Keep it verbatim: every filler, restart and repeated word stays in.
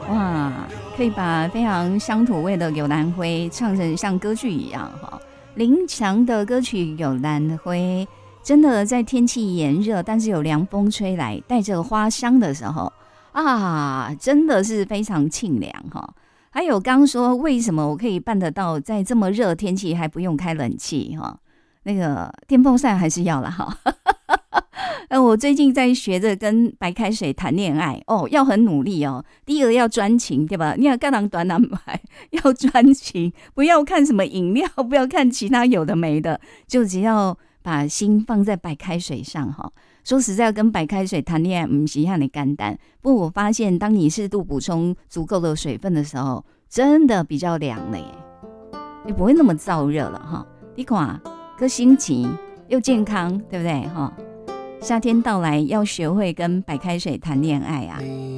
哇，可以把非常乡土味的《有兰灰》唱成像歌剧一样哈。林强的歌曲《有兰灰》，真的在天气炎热，但是有凉风吹来，带着花香的时候啊，真的是非常沁凉哈。还有刚说为什么我可以办得到，在这么热天气还不用开冷气哈？那个电风扇还是要了哈。呃，我最近在学着跟白开水谈恋爱哦，要很努力哦。第一个要专情，对吧？你要干人短男白，要专情，不要看什么饮料，不要看其他有的没的，就只要把心放在白开水上哈。说实在，要跟白开水谈恋爱，不是那么简单。不过我发现，当你适度补充足够的水分的时候，真的比较凉了耶，你不会那么燥热了哈。你看，个心情又健康，对不对哈？夏天到来，要学会跟白开水谈恋爱啊。